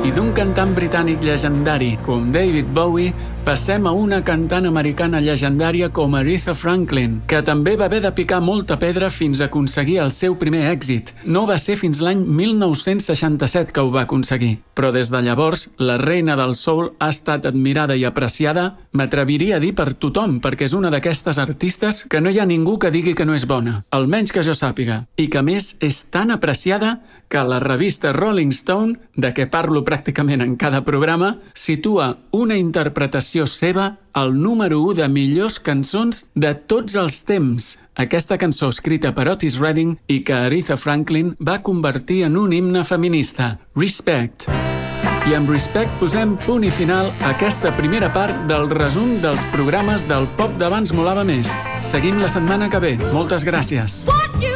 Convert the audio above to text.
I d'un cantant britànic llegendari com David Bowie passem a una cantant americana llegendària com Aretha Franklin, que també va haver de picar molta pedra fins a aconseguir el seu primer èxit. No va ser fins l'any 1967 que ho va aconseguir, però des de llavors la reina del soul ha estat admirada i apreciada, m'atreviria a dir per tothom, perquè és una d'aquestes artistes que no hi ha ningú que digui que no és bona, almenys que jo sàpiga, i que a més és tan apreciada que la revista Rolling Stone, de què parlo pràcticament en cada programa, situa una interpretació seva al número 1 de millors cançons de tots els temps. Aquesta cançó escrita per Otis Redding i que Aretha Franklin va convertir en un himne feminista, Respect. I amb Respect posem punt i final a aquesta primera part del resum dels programes del Pop d'abans molava més. Seguim la setmana que ve. Moltes gràcies.